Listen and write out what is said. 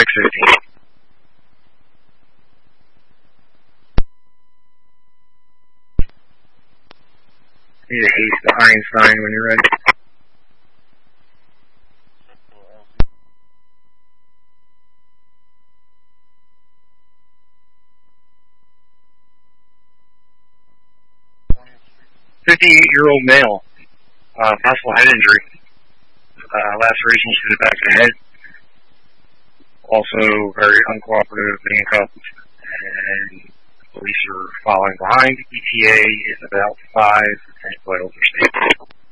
6:15. Need a haste to Einstein when you're ready. "58-year-old male, possible head injury, laceration to the back of the head. Also very uncooperative, handcuffed, and police are following behind. ETA is about 5 and vitals are stable."